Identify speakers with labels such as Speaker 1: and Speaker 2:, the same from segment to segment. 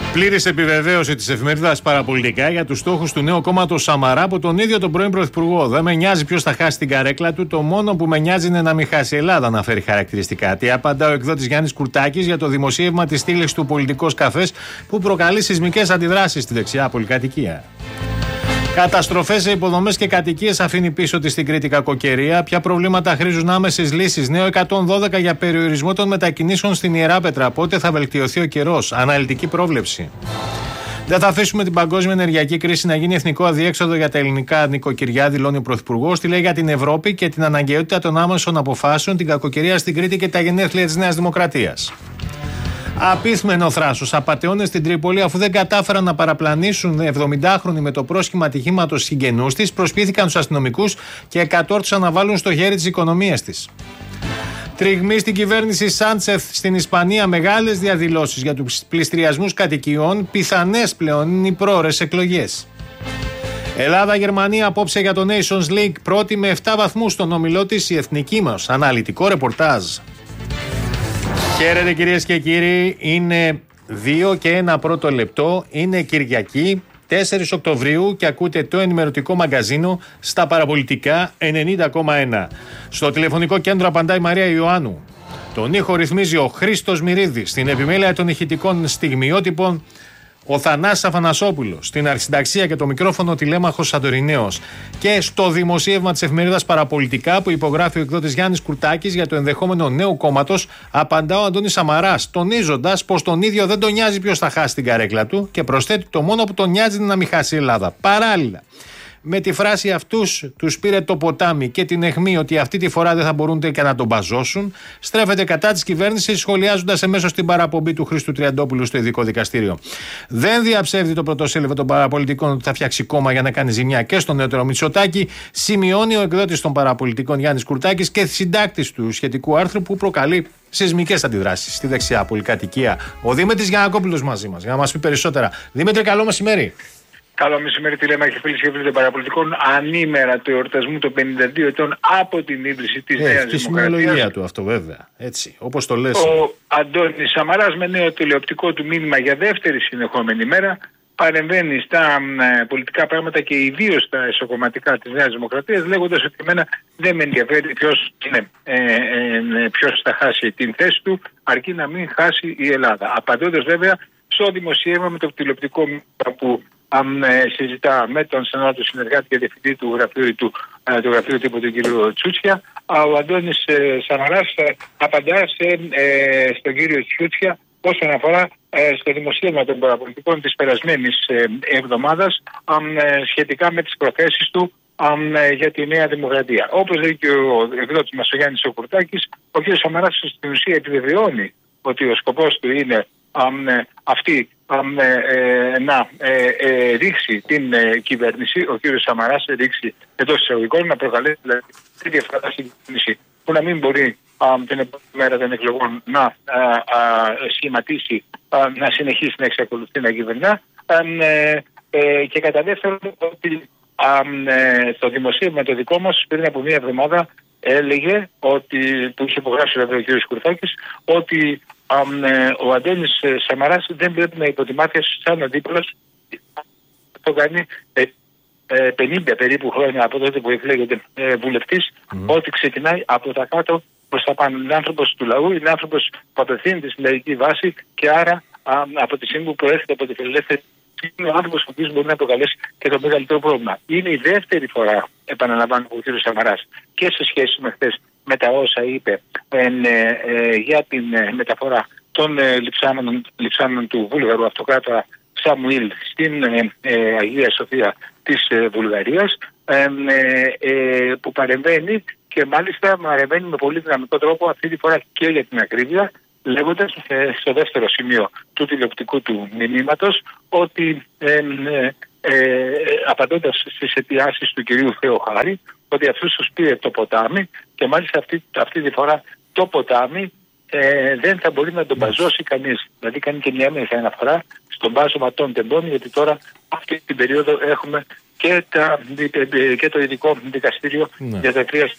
Speaker 1: Πλήρης επιβεβαίωση της εφημερίδας Παραπολιτικά για τους στόχους του νέου κόμματος Σαμαρά από τον ίδιο τον πρώην Πρωθυπουργό. Δεν με νοιάζει ποιος θα χάσει την καρέκλα του, το μόνο που με νοιάζει είναι να μην χάσει η Ελλάδα, αναφέρει χαρακτηριστικά. Τι απαντά ο εκδότης Γιάννης Κουρτάκης για το δημοσίευμα της στήλης του Πολιτικός Καφές που προκαλεί σεισμικές αντιδράσεις στη δεξιά πολυκατοικία. Καταστροφές σε υποδομές και κατοικίες αφήνει πίσω της στην Κρήτη κακοκαιρία. Ποια προβλήματα χρήζουν άμεσες λύσεις. Νέο 112 για περιορισμό των μετακινήσεων στην Ιεράπετρα. Πότε θα βελτιωθεί ο καιρός. Αναλυτική πρόβλεψη. Δεν θα αφήσουμε την παγκόσμια ενεργειακή κρίση να γίνει εθνικό αδιέξοδο για τα ελληνικά νοικοκυριά, δηλώνει ο Πρωθυπουργός. Τι λέει για την Ευρώπη και την αναγκαιότητα των άμεσων αποφάσεων, την κακοκαιρία στην Κρήτη και τα γενέθλια της Νέας Δημοκρατίας. Απίθμενο θράσος. Απατεώνες στην Τρίπολη, αφού δεν κατάφεραν να παραπλανήσουν 70χρονοι με το πρόσχημα ατυχήματος συγγενούς της, προσποιήθηκαν τους αστυνομικούς και εκατόρθωσαν να βάλουν στο χέρι τις οικονομίες της. Τριγμή στην κυβέρνηση Σάντσεφ στην Ισπανία, μεγάλες διαδηλώσεις για τους πληστηριασμούς κατοικιών, πιθανές πλέον είναι οι πρόωρες εκλογές. Ελλάδα-Γερμανία απόψε για το Nations League, πρώτη με 7 βαθμούς στον όμιλό της η εθνική μας. Αναλυτικό ρεπορτάζ. Χαίρετε κυρίες και κύριοι, είναι 2 και 1 πρώτο λεπτό, είναι Κυριακή 4 Οκτωβρίου και ακούτε το ενημερωτικό μαγκαζίνο στα Παραπολιτικά 90,1. Στο τηλεφωνικό κέντρο απαντάει η Μαρία Ιωάννου. Τον ήχο ρυθμίζει ο Χρήστος Μυρίδης, στην επιμέλεια των ηχητικών στιγμιότυπων ο Θανάσης Αφανασόπουλος, στην αρχισυνταξία και το μικρόφωνο τηλέμαχος Σαντορινέος. Και στο δημοσίευμα της εφημερίδας Παραπολιτικά που υπογράφει ο εκδότης Γιάννης Κουρτάκης για το ενδεχόμενο νέου κόμματος, απαντά ο Αντώνης Σαμαράς, τονίζοντας πως τον ίδιο δεν τον νοιάζει ποιος θα χάσει την καρέκλα του και προσθέτει το μόνο που τον νοιάζει είναι να μην χάσει η Ελλάδα. Παράλληλα, με τη φράση αυτούς τους πήρε το ποτάμι και την αιχμή ότι αυτή τη φορά δεν θα μπορούν και να τον μπαζώσουν, στρέφεται κατά της κυβέρνησης, σχολιάζοντας εμέσως την παραπομπή του Χρήστου Τριαντόπουλου στο ειδικό δικαστήριο. Δεν διαψεύδει το πρωτοσέλιδο των Παραπολιτικών ότι θα φτιάξει κόμμα για να κάνει ζημιά και στον νεότερο Μητσοτάκη, σημειώνει ο εκδότης των Παραπολιτικών Γιάννης Κουρτάκης και συντάκτης του σχετικού άρθρου που προκαλεί σεισμικές αντιδράσεις στη δεξιά πολυκατοικία. Ο Δημήτρης Γιαννακόπουλος μαζί μας για να μας πει περισσότερα. Δημήτρη, καλό μεσημέρι.
Speaker 2: Καλό μεσημέρι, τηλέμαχοι φίλοι και φίλοι των Παραπολιτικών. Ανήμερα του εορτασμού των 52 ετών από την ίδρυση της Νέας Δημοκρατίας.
Speaker 1: Τη σημειολογία του αυτό, βέβαια. Έτσι, όπως το λες.
Speaker 2: Ο Αντώνης Σαμαράς, με νέο τηλεοπτικό του μήνυμα για δεύτερη συνεχόμενη μέρα, παρεμβαίνει στα πολιτικά πράγματα και ιδίως στα εσωκομματικά της Νέας Δημοκρατίας, λέγοντας ότι εμένα δεν με ενδιαφέρει ποιος θα χάσει την θέση του, αρκεί να μην χάσει η Ελλάδα. Απαντώντας βέβαια στο δημοσίευμα με το τηλεοπτικό μήνυμα που συζητά με τον στενό συνεργάτη και διευθυντή του γραφείου τύπου του κ. Τσούτσια, ο Αντώνης Σαμαράς απαντά στον κύριο Τσούτσια όσον αφορά στο δημοσίευμα των Παραπολιτικών της περασμένης εβδομάδας σχετικά με τις προθέσεις του για τη Νέα Δημοκρατία. Όπως λέει και ο εκδότης μας ο Γιάννης ο Κουρτάκης, ο κ. Σαμαράς στην ουσία επιβεβαιώνει ότι ο σκοπός του είναι αυτή να ρίξει την κυβέρνηση, ο κύριος Σαμαράς ρίξει εντός εισαγωγικών, να προκαλέσει δηλαδή τη διαφορά στην κυβέρνηση που να μην μπορεί την επόμενη μέρα των εκλογών να σχηματίσει, να συνεχίσει να εξακολουθεί να κυβερνά, και κατά δεύτερον ότι στο δημοσίευμα το δικό μας πριν από μία εβδομάδα έλεγε ότι, που είχε υπογράψει βέβαια ο κ. Κουρτάκης, ότι ο Αντώνης Σαμαράς δεν πρέπει να υποτιμάται σαν αντίπολος. Το κάνει 50 περίπου χρόνια από τότε που εκλέγεται βουλευτής, ότι ξεκινάει από τα κάτω προς τα πάνω. Είναι άνθρωπος του λαού, είναι άνθρωπος που απευθύνεται στη λαϊκή βάση και άρα από τη στιγμή που προέρχεται από τη φιλελεύθερη, είναι ο άνθρωπος ο οποίος μπορεί να προκαλέσει και το μεγαλύτερο πρόβλημα. Είναι η δεύτερη φορά, επαναλαμβάνω, ο κ. Σαμαράς και σε σχέση με χθες με τα όσα είπε για την μεταφορά των λειψάνων του Βούλγαρου αυτοκράτορα Σαμουήλ στην Αγία Σοφία της Βουλγαρίας, που παρεμβαίνει και μάλιστα παρεμβαίνει με πολύ δυναμικό τρόπο αυτή τη φορά και για την ακρίβεια, λέγοντας στο δεύτερο σημείο του τηλεοπτικού του μηνύματος ότι απαντώντας στις αιτιάσεις του κυρίου Θεοχάρη, ότι αυτούς τους πήρε το ποτάμι και μάλιστα αυτή τη φορά το ποτάμι δεν θα μπορεί να τον μπαζώσει κανείς. Δηλαδή κάνει και μια έμεση αναφορά στον μπάζωμα των τεμπών, γιατί τώρα αυτή την περίοδο έχουμε και το ειδικό δικαστήριο για τα τρία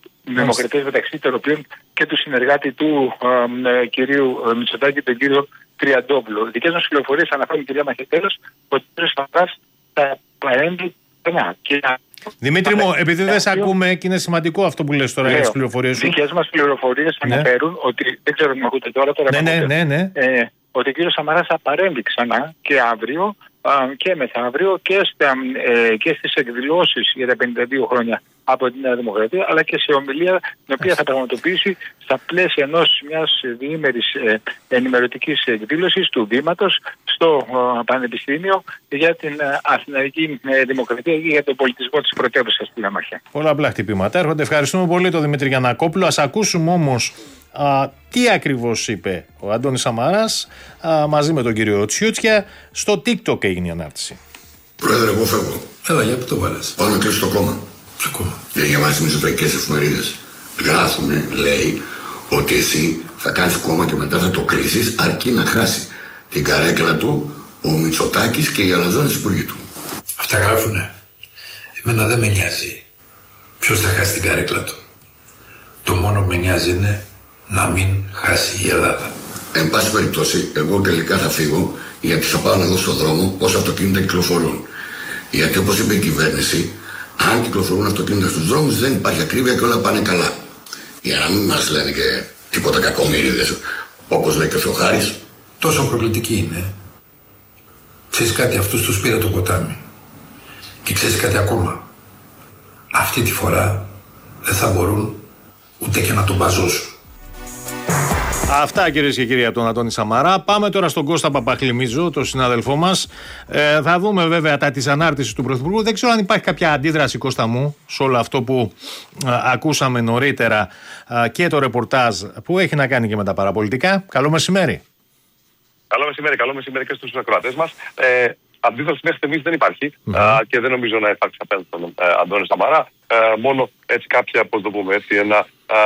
Speaker 2: δημοκρατίες, μεταξύ των οποίων και του συνεργάτη του κυρίου Μητσοτάκη, τον κύριο τριαντόπλο. Οι δικές μας πληροφορίες αναφέρουν, κυρία Μαχαιτέλος, ότι ο κ. Σαμαράς θα παρέμβει ξανά.
Speaker 1: Δημήτρη μου, επειδή δεν σε ακούμε και είναι σημαντικό αυτό που λες τώρα για τις πληροφορίες σου.
Speaker 2: Οι δικές μας πληροφορίες αναφέρουν ότι, δεν ξέρω αν με ακούτε τώρα,
Speaker 1: ναι.
Speaker 2: ότι ο κ. Σαμαράς θα παρέμβει ξανά και αύριο και μεθαύριο και στις εκδηλώσεις για τα 52 χρόνια από τη Νέα Δημοκρατία, αλλά και σε ομιλία την οποία θα πραγματοποιήσει στα πλαίσια μιας διήμερης ενημερωτικής εκδήλωσης του Βήματος στο Πανεπιστήμιο για την Αθηναϊκή Δημοκρατία και για τον πολιτισμό της πρωτεύουσας στη Λαμαχία.
Speaker 1: Πολλά απλά χτυπήματα έρχονται. Ευχαριστούμε πολύ τον Δημήτρη Γιαννακόπουλο. Ας ακούσουμε όμως τι ακριβώς είπε ο Αντώνης Σαμαράς μαζί με τον κύριο Τσιούτσια. Στο TikTok έγινε η ανάρτηση.
Speaker 3: Πρόεδρε, εγώ φεύγω.
Speaker 4: Έλα, για πού το βάλες?
Speaker 3: Πάω να κλείσω το κόμμα.
Speaker 4: Ποιο κόμμα?
Speaker 3: Για διαβάσει τις μισοτρακικές εφημερίδες. Γράφουνε, λέει, ότι εσύ θα κάνεις κόμμα και μετά θα το κλείσεις αρκεί να χάσει την καρέκλα του ο Μητσοτάκης και οι αλαζόνες υπουργοί του.
Speaker 4: Αυτά γράφουνε. Εμένα δεν με νοιάζει ποιος θα χάσει την καρέκλα του. Το μόνο που με νοιάζει είναι να μην χάσει η Ελλάδα.
Speaker 3: Εν πάση περιπτώσει, εγώ τελικά θα φύγω, γιατί θα πάω να δω στον δρόμο πόσα αυτοκίνητα κυκλοφορούν. Γιατί όπως είπε η κυβέρνηση, αν κυκλοφορούν αυτοκίνητα στους δρόμους δεν υπάρχει ακρίβεια και όλα πάνε καλά. Για να μην μας λένε και τίποτα κακομοίριδες, όπως λέει και ο Θεοχάρης.
Speaker 4: Τόσο προκλητική είναι. Ξέρεις κάτι, αυτούς τους πήρε το ποτάμι. Και ξέρεις κάτι ακόμα. Αυτή τη φορά δεν θα μπορούν ούτε και να τον μπαζώσουν.
Speaker 1: Αυτά, κυρίες και κύριοι, από τον Αντώνη Σαμαρά. Πάμε τώρα στον Κώστα Παπαχλημίζο, τον συνάδελφό μας. Θα δούμε βέβαια τα της ανάρτησης του Πρωθυπουργού. Δεν ξέρω αν υπάρχει κάποια αντίδραση, Κώστα μου, σε όλο αυτό που ακούσαμε νωρίτερα και το ρεπορτάζ που έχει να κάνει και με τα παραπολιτικά. Καλό μεσημέρι.
Speaker 5: Καλό μεσημέρι και στους ακροατές μας. Αντίδραση μέχρι στιγμής δεν υπάρχει και δεν νομίζω να υπάρξει απέναντι στον Αντώνη Σαμαρά. Μόνο έτσι κάποια, πώς το πούμε, έτσι, ένα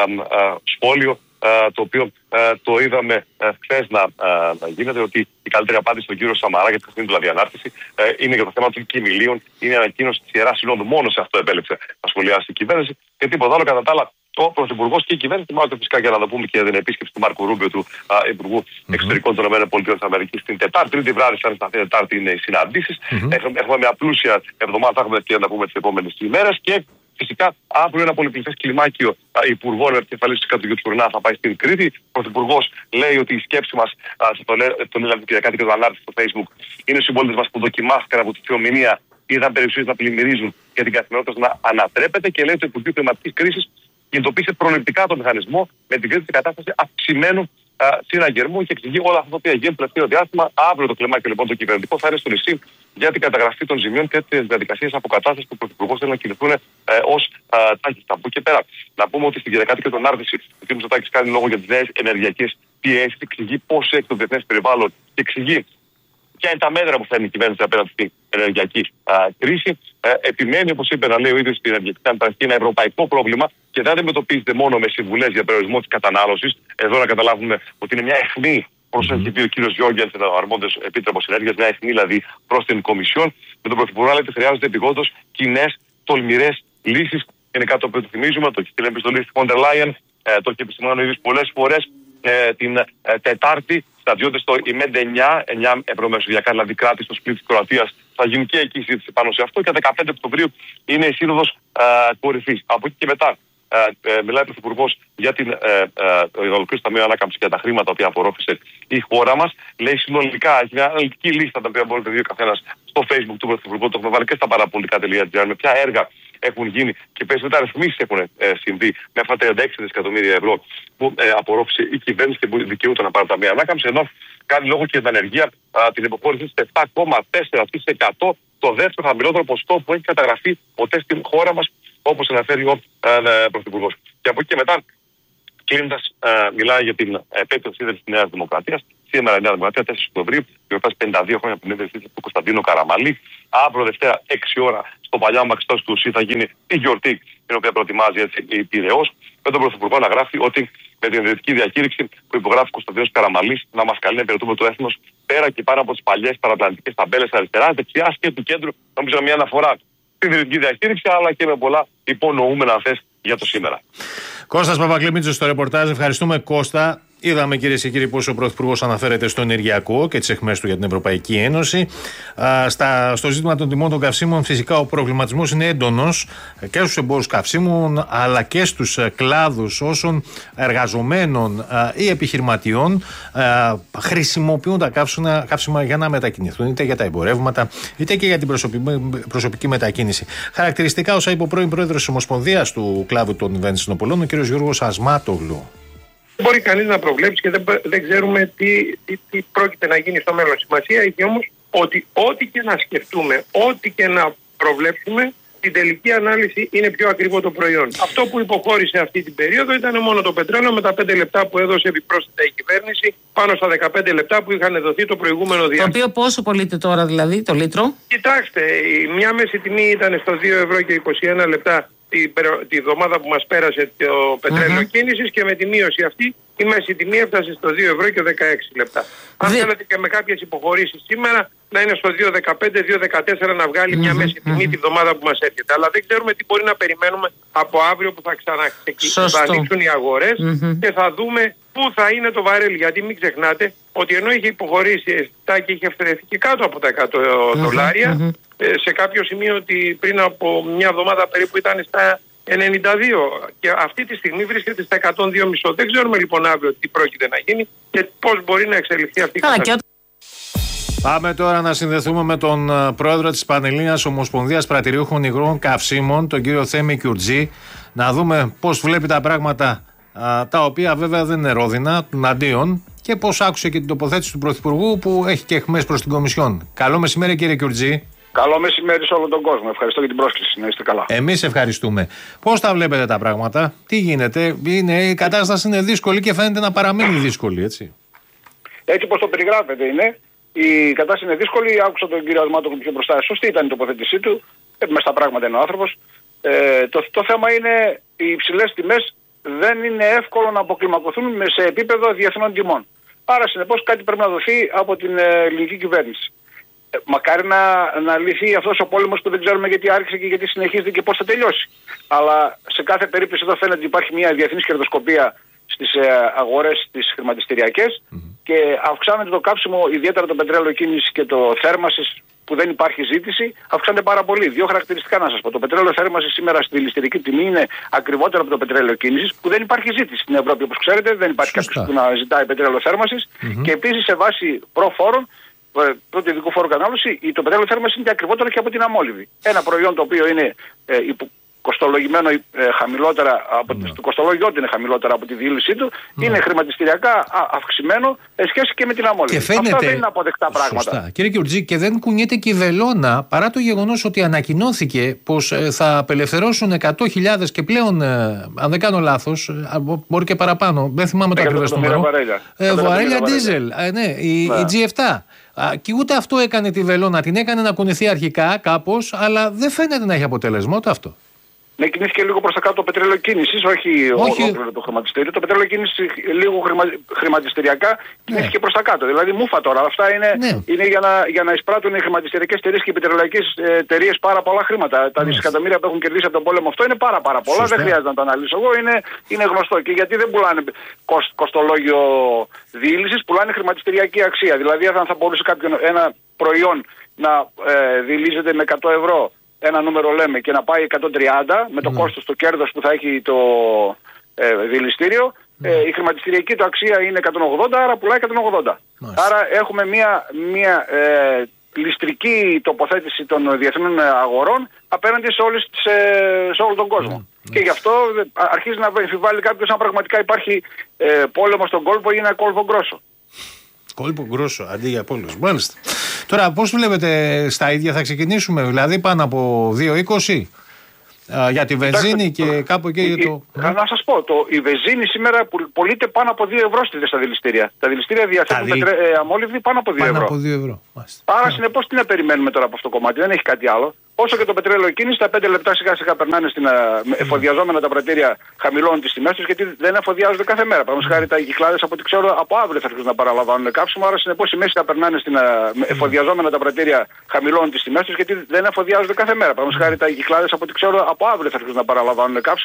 Speaker 5: σχόλιο το οποίο το είδαμε χθες να γίνεται, ότι η καλύτερη απάντηση στον κύριο Σαμαρά για τη χθεσινή δηλαδή ανάρτηση είναι για το θέμα των κοιμηλίων. Είναι η ανακοίνωση της Ιεράς Συνόδου. Μόνο σε αυτό επέλεξε να σχολιάσει η κυβέρνηση και τίποτα άλλο. Κατά τα άλλα, ο Πρωθυπουργός και η κυβέρνηση, μάλλον φυσικά για να το πούμε και για την επίσκεψη του Μάρκου Ρούμπιο, του Υπουργού Εξωτερικών των ΗΠΑ την Τετάρτη. Τρίτη βράδυ, σαν στα Τετάρτη, είναι οι συναντήσεις. Έχουμε μια πλούσια εβδομάδα, θα έχουμε ευκαιρία να πούμε τις επόμενες ημέρες και φυσικά αύριο ένα πολυπληθές κλιμάκιο υπουργών με επικεφαλής του κ. Τσουρνά θα πάει στην Κρήτη. Ο Πρωθυπουργός λέει ότι η σκέψη μας, τον έλεγα και κάτι και το ανάρτηση στο Facebook, είναι οι συμπολίτες μας που δοκιμάστηκαν από τη θεομηνία, είδαν περιουσίες να πλημμυρίζουν και την καθημερινότητα να ανατρέπεται και λέει ότι το Υπουργείο Κλιματικής Κρίσης κινητοποίησε προληπτικά το μηχανισμό με την κρίση κατάσταση αυξημένου συναγερμού και εξηγεί όλα αυτά τα οποία γίνουν το τελευταίο διάστημα. Αύριο το κλιμάκιο λοιπόν το κυβερνητικό θα είναι στο νησί για την καταγραφή των ζημιών και τις διαδικασίες αποκατάστασης που ο Πρωθυπουργός θέλει να κινηθούν ως τάχιστα. Από εκεί πέρα, να πούμε ότι στην 11η και τον άρτηση ο κ. Μητσοτάκης κάνει λόγο για τις νέες ενεργειακές πιέσεις, εξηγεί πώς έχει το διεθνές περιβάλλον και εξηγεί ποια είναι τα μέτρα που φέρνει η κυβέρνηση απέναντι στην ενεργειακή κρίση. Επιμένει, όπως είπε, να λέει ο ίδιος, στην ενεργειακή ανταλλαγή ένα ευρωπαϊκό πρόβλημα και δεν αντιμετωπίζεται μόνο με συμβουλές για περιορισμό της κατανάλωσης. Εδώ να καταλάβουμε ότι είναι μια αιχμή προς το έχει πει ο κ. Γιώργενσεν, ο αρμόδιος επίτροπος ενέργειας, μια αιχμή δηλαδή προς την Κομισιόν. Με τον Πρωθυπουργό λέει ότι χρειάζονται επιγόντως κοινές, τολμηρές λύσεις. Είναι κάτι το οποίο το θυμίζουμε, το έχει στείλει επιστολή στη Φόντερ Λάιεν, το έχει επισημάνει ο ίδιος πολλές φορές. Την Τετάρτη σταδιώνται στο ΙΜΕΝΤ 9 ευρωμεσογειακά δηλαδή κράτη στο σπίτι της Κροατίας. Θα γίνει και εκεί η συζήτηση πάνω σε αυτό και 15 Οκτωβρίου είναι η σύνοδος κορυφής. Από εκεί και μετά μιλάει ο Πρωθυπουργός για την ολοκλήρωση Ταμείου Ανάκαμψης και τα χρήματα που απορρόφησε η χώρα μας. Λέει συνολικά, έχει μια αναλυτική λίστα τα οποία μπορείτε να δει ο καθένας στο Facebook του Πρωθυπουργού. Το έχουμε βάλει και στα παραπολιτικά.gr με ποια έργα έχουν γίνει και ποιες μεταρρυθμίσεις έχουν συμβεί με αυτά τα 36 δισεκατομμύρια ευρώ που απορρόφησε η κυβέρνηση και που δικαιούται να πάρει τα Ταμεία Ανάκαμψης. Ενώ κάνει λόγο και για την ανεργία, την υποχώρηση σε 7,4%, το δεύτερο χαμηλότερο ποσοστό που έχει καταγραφεί ποτέ στην χώρα μας, όπως αναφέρει ο Πρωθυπουργός. Και από εκεί και μετά, κλείνοντας, μιλάει για την επέτειο της ίδρυσης της Νέας Δημοκρατίας. Σήμερα η Νέα Δημοκρατία, 4 Οκτωβρίου, γιορτάζει 52 χρόνια από την ίδρυση του Κωνσταντίνου Καραμαλή. Αύριο Δευτέρα, 6 ώρα, στο παλιά Μαξιτός του ΣΥ θα γίνει η γιορτή, την οποία προετοιμάζει έτσι η Πειραιώς. Με τον Πρωθυπουργό να γράφει ότι με την ιδρυτική διακήρυξη που υπογράφει ο Κωνσταντίνος Καραμαλής να μας καλεί να υπηρετούμε το έθνος πέρα και πάνω από τις παλιές παρατλαντικές ταμπέλες αριστεράς, δεξιάς και του κέντρου. Νομίζω μια αναφορά στην ιδρυτική διακήρυξη, αλλά και με πολλά υπονοούμενα, αν θες, για το σήμερα.
Speaker 1: Κώστας Παπαχλημίτσος στο ρεπορτάζ. Ευχαριστούμε, Κώστα. Είδαμε, κυρίες και κύριοι, πώς ο Πρωθυπουργός αναφέρεται στο ενεργειακό και τις αιχμές του για την Ευρωπαϊκή Ένωση. Στο ζήτημα των τιμών των καυσίμων, φυσικά ο προβληματισμός είναι έντονος και στους εμπόρους καυσίμων, αλλά και στους κλάδους όσων εργαζομένων ή επιχειρηματιών χρησιμοποιούν τα καύσιμα για να μετακινηθούν, είτε για τα εμπορεύματα, είτε και για την προσωπική μετακίνηση. Χαρακτηριστικά, όσα είπε ο πρώην πρόεδρος της Ομοσπονδίας του κλάδου των βενζινοπολών, ο κ. Γιώργος Ασμάτογλου.
Speaker 6: Δεν μπορεί κανείς να προβλέψει και δεν ξέρουμε τι πρόκειται να γίνει στο μέλλον. Σημασία έχει όμως ότι ό,τι και να σκεφτούμε, ό,τι και να προβλέψουμε, στην τελική ανάλυση είναι πιο ακριβό το προϊόν. Αυτό που υποχώρησε αυτή την περίοδο ήταν μόνο το πετρέλαιο με τα 5 λεπτά που έδωσε επιπρόσθετα η κυβέρνηση πάνω στα 15 λεπτά που είχαν δοθεί το προηγούμενο διάστημα.
Speaker 7: Το οποίο πόσο πωλείται τώρα δηλαδή το λίτρο?
Speaker 6: Κοιτάξτε, μια μέση τιμή ήταν στο 2 ευρώ και 21 λεπτά τη εβδομάδα που μας πέρασε το πετρέλαιο κίνησης, και με τη μείωση αυτή η μέση τιμή έφτασε στο 2 ευρώ και 16 λεπτά. Αν θέλετε και με κάποιες υποχωρήσεις σήμερα να είναι στο 2,15-2,14 να βγάλει μια μέση τιμή τη βδομάδα που μας έρχεται. Αλλά δεν ξέρουμε τι μπορεί να περιμένουμε από αύριο που θα θα ανοίξουν οι αγορές και θα δούμε πού θα είναι το βαρέλι. Γιατί μην ξεχνάτε ότι ενώ είχε υποχωρήσει και είχε ευθερεθεί και κάτω από τα 100 δολάρια, σε κάποιο σημείο ότι πριν από μια εβδομάδα περίπου ήταν στα 92 και αυτή τη στιγμή βρίσκεται στα 102,5. Δεν ξέρουμε λοιπόν αύριο τι πρόκειται να γίνει και πώς μπορεί να εξελιχθεί αυτή η κατάσταση.
Speaker 1: Πάμε τώρα να συνδεθούμε με τον πρόεδρο της Πανελλήνιας Ομοσπονδίας Πρατηριούχων Υγρών Καυσίμων, τον κύριο Θέμη Κιουρτζή, να δούμε πώς βλέπει τα πράγματα, τα οποία βέβαια δεν είναι ρόδινα, των αντίον, και πώς άκουσε και την τοποθέτηση του Πρωθυπουργού που έχει και αιχμές προς την Κομισιόν. Καλό μεσημέρι, κύριε Κιουρτζή.
Speaker 8: Καλό μεσημέρι σε όλο τον κόσμο. Ευχαριστώ για την πρόσκληση. Να είστε καλά.
Speaker 1: Εμείς ευχαριστούμε. Πώς τα βλέπετε τα πράγματα, τι γίνεται? Η κατάσταση είναι δύσκολη και φαίνεται να παραμείνει δύσκολη, έτσι.
Speaker 8: Έτσι όπως το περιγράφετε είναι. Η κατάσταση είναι δύσκολη. Άκουσα τον κύριο Ασμάτογλου πιο μπροστά. Σωστή ήταν η τοποθέτησή του. Μέσα στα πράγματα είναι ο άνθρωπος. Το θέμα είναι οι υψηλές τιμές δεν είναι εύκολο να αποκλιμακωθούν σε επίπεδο διεθνών τιμών. Άρα συνεπώς κάτι πρέπει να δοθεί από την ελληνική κυβέρνηση. Μακάρι να λυθεί αυτός ο πόλεμος που δεν ξέρουμε γιατί άρχισε και γιατί συνεχίζεται και πώς θα τελειώσει. Αλλά σε κάθε περίπτωση εδώ φαίνεται ότι υπάρχει μια διεθνής κερδοσκοπία στις αγορές τις χρηματιστηριακές και αυξάνεται το κάψιμο, ιδιαίτερα το πετρέλαιο κίνηση και το θέρμασης που δεν υπάρχει ζήτηση, αυξάνεται πάρα πολύ. Δύο χαρακτηριστικά να σας πω. Το πετρέλαιο θέρμασης σήμερα στη δηληστηρική τιμή είναι ακριβότερο από το πετρέλαιο κίνησης που δεν υπάρχει ζήτηση στην Ευρώπη. Όπως ξέρετε, δεν υπάρχει κάποιος που να ζητάει πετρέλαιο θέρμασης και επίσης σε βάση προφόρων. Πρώτο ειδικού φόρου κατανάλωση, το πετρέλαιο θέρμανσης είναι και ακριβότερο και από την αμόλυβη. Ένα προϊόν το οποίο είναι κοστολογημένο χαμηλότερα, το κοστολόγιο του είναι χαμηλότερα από τη διήλυσή του, είναι χρηματιστηριακά αυξημένο σε σχέση και με την αμόλυβη.
Speaker 1: Και φαίνεται,
Speaker 8: αυτά δεν είναι αποδεκτά πράγματα.
Speaker 1: Σωστά. Κύριε Κιουρτζή, και δεν κουνιέται και η βελόνα παρά το γεγονός ότι ανακοινώθηκε πως θα απελευθερώσουν 100.000 και πλέον, αν δεν κάνω λάθος, μπορεί και παραπάνω, δεν θυμάμαι το ακριβές νούμερο. Βαρέλια ντίζελ, η G7. Και ούτε αυτό έκανε τη βελόνα, την έκανε να κουνηθεί αρχικά κάπως, αλλά δεν φαίνεται να έχει αποτέλεσμα ούτε αυτό.
Speaker 8: Ναι, κινήθηκε λίγο προς τα κάτω το πετρέλαιο κίνησης, όχι ολόκληρο το χρηματιστήριο. Το πετρέλαιο κίνησης λίγο χρηματιστηριακά κινήθηκε προς τα κάτω. Δηλαδή μούφα τώρα. Αυτά είναι για να εισπράττουν οι χρηματιστηριακές εταιρείες και οι πετρελαϊκές εταιρείες πάρα πολλά χρήματα. Τα δισεκατομμύρια που έχουν κερδίσει από τον πόλεμο αυτό είναι πάρα πολλά. Δεν χρειάζεται να το αναλύσω εγώ. Είναι γνωστό. Και γιατί δεν πουλάνε κοστολόγιο διήλυσης, πουλάνε χρηματιστηριακή αξία. Δηλαδή αν θα μπορούσε ένα προϊόν να διηλύζεται με 100 ευρώ. Ένα νούμερο λέμε και να πάει 130 με το κόστος, το κέρδος που θα έχει το διελιστήριο, η χρηματιστηριακή του αξία είναι 180, άρα πουλάει 180. Άρα έχουμε μια ληστρική τοποθέτηση των διεθνών αγορών απέναντι σε όλο τον κόσμο. Και γι' αυτό αρχίζει να εμφιβάλλει κάποιος αν πραγματικά υπάρχει πόλεμο στον κόλπο ή ένα κόλπο γκρόσο.
Speaker 1: Κόλπο γκρόσο, αντί για πόλεμο. Μάλιστα. Τώρα, πώς βλέπετε, στα ίδια θα ξεκινήσουμε, δηλαδή πάνω από 2,20 για τη βενζίνη και κάπου εκεί για το.
Speaker 8: Να σας πω, η βενζίνη σήμερα πωλείται πάνω από 2 ευρώ στα δηληστήρια. Τα δηληστήρια διαθέτουν αμόλυβη πάνω από 2 ευρώ.
Speaker 1: Πάνω από 2 ευρώ.
Speaker 8: Άρα συνεπώς τι να περιμένουμε τώρα από αυτό το κομμάτι, δεν έχει κάτι άλλο. Όσο και το πετρέλαιο κίνηση, τα 5 λεπτά σιγά σιγά περνάνε στην εφοδιαζόμενα τα πρατήρια, χαμηλώνουν τις τιμές τους γιατί δεν εφοδιάζονται κάθε μέρα. Παραδείγματος χάρη τα κυκλάδες από ό,τι ξέρω από αύριο θα αρχίσουν να παραλαμβάνουν κάψιμο. Άρα συνεπώς οι μέσεις θα περνάνε στην εφοδιαζόμενα τα πρατήρια, χαμηλώνουν τις τιμές τους γιατί δεν εφοδιάζονται κάθε μέρα. Παραδείγματος χάρη τα κυκλάδες από ό,τι ξέρω από αύριο θα αρχίσουν να παραλαμβάνουν κάψιμο.